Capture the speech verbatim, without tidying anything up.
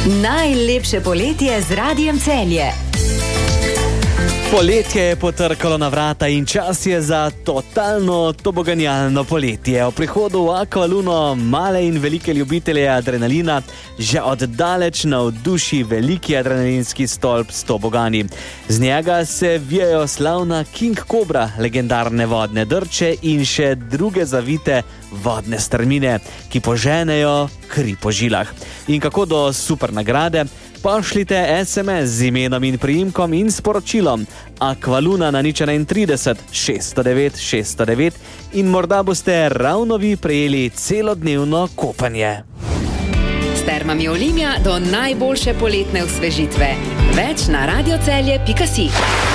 Najlepše poletje z Radiem Celje. Poletje je potrkalo na vrata in čas je za totalno toboganjalno poletje. O prihodu v Aqualuno male in velike ljubitelje adrenalina že oddaleč navduši veliki adrenalinski stolp s tobogani. Z njega se vijajo slavna King Cobra, legendarne vodne drče in še druge zavite vodne strmine, ki poženejo kri po žilah. In kako do super nagrade? Pošljite es em es z imenom in priimkom in sporočilom Aqualuna na nič trideset šeststo devet šeststo devet in morda boste ravno vi prejeli celodnevno kopanje. S termami Olimia do najboljše poletne osvežitve. Več na radiocelje pika si.